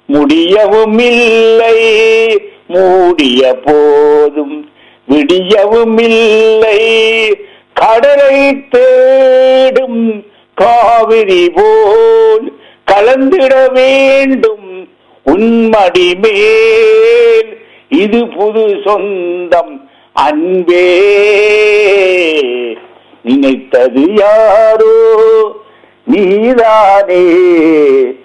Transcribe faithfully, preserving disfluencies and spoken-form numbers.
முடியவும் இல்லை மூடிய போதும் விடியவும் இல்லை. கடலை தேடும் காவிரி போல் கலந்திட வேண்டும் உன்மடி மேல். இது புது சொந்தம் அன்பே, நினைத்தது யாரோ நீதானே